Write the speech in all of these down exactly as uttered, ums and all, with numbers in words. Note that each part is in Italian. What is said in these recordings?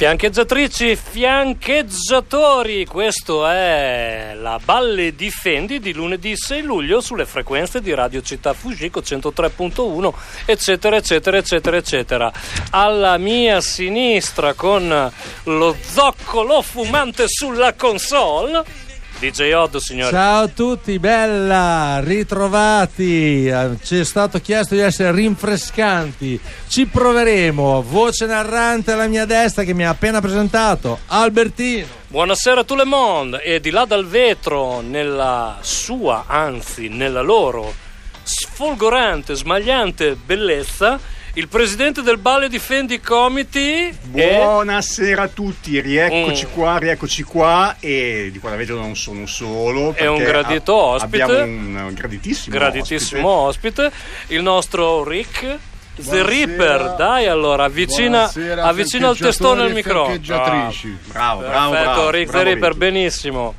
Fiancheggiatrici, fiancheggiatori, questo è la Balle Difendi di lunedì sei luglio sulle frequenze di Radio Città Fugico centotré virgola uno, eccetera eccetera eccetera eccetera. Alla mia sinistra, con lo zoccolo fumante sulla console, D J Odd, signori. Ciao a tutti, bella, ritrovati. Ci è stato chiesto di essere rinfrescanti. Ci proveremo. Voce narrante alla mia destra che mi ha appena presentato, Albertino. Buonasera a tout le monde. E di là dal vetro, nella sua, anzi nella loro sfolgorante, smagliante bellezza, il presidente del Balle Difendi Committee. Buonasera a tutti, rieccoci mm. qua, rieccoci qua. E di qua da vedere non sono solo. È un gradito a- ospite. Abbiamo un graditissimo, graditissimo ospite. ospite. Il nostro Rick The Ripper. Dai, allora, avvicina, avvicina il testone al microfono. Bravo, bravo, Perfetto, bravo. Rick bravo, The Ripper, Rick. benissimo.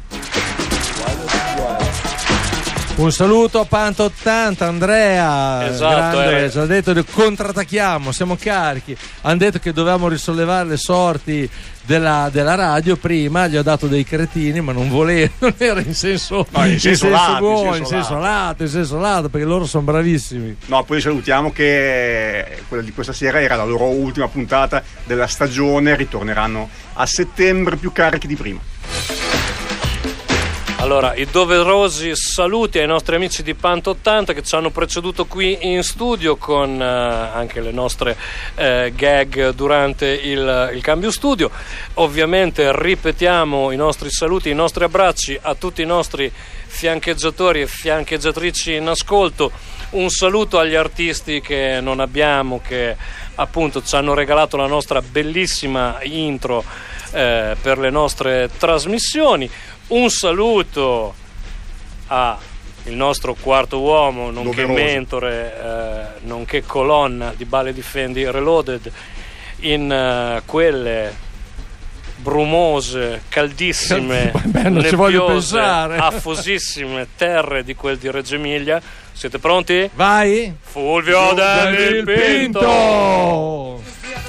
Un saluto a Panta ottanta, Andrea. Esatto, grande, eh. ci ha detto che contrattacchiamo, siamo carichi. Hanno detto che dovevamo risollevare le sorti della, della radio prima, gli ho dato dei cretini, ma non volevo, non era in senso, no, in in senso, senso lato, buono, in in senso senso lato, in senso lato, perché loro sono bravissimi. No, poi salutiamo che quella di questa sera era la loro ultima puntata della stagione, ritorneranno a settembre più carichi di prima. Allora, i doverosi saluti ai nostri amici di Panta ottanta che ci hanno preceduto qui in studio con eh, anche le nostre eh, gag durante il, il cambio studio. Ovviamente ripetiamo i nostri saluti, i nostri abbracci a tutti i nostri fiancheggiatori e fiancheggiatrici in ascolto. Un saluto agli artisti che non abbiamo, che appunto ci hanno regalato la nostra bellissima intro eh, per le nostre trasmissioni. Un saluto a il nostro quarto uomo, nonché Doveroso. mentore, eh, nonché colonna di Balle Difendi Reloaded in uh, quelle brumose, caldissime, Beh, non ci voglio nebbiose, pensare. affosissime terre di quel di Reggio Emilia. Siete pronti? Vai! Fulvio Del Pinto!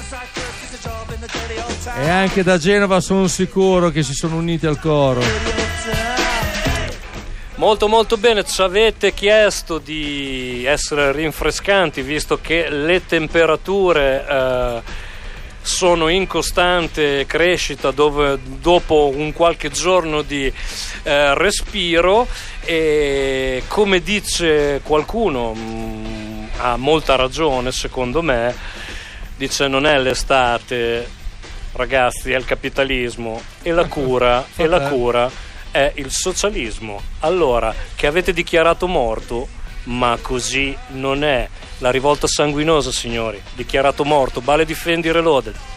E anche da Genova sono sicuro che si sono uniti al coro. Molto molto bene, ci avete chiesto di essere rinfrescanti visto che le temperature eh, sono in costante crescita dove, dopo un qualche giorno di eh, respiro, e come dice qualcuno mh, ha molta ragione secondo me, dice non è l'estate ragazzi, è il capitalismo, e la cura e la cura è il socialismo. Allora, che avete dichiarato morto, ma così non è. La rivolta sanguinosa, signori, dichiarato morto. Balle Difendi Reloaded.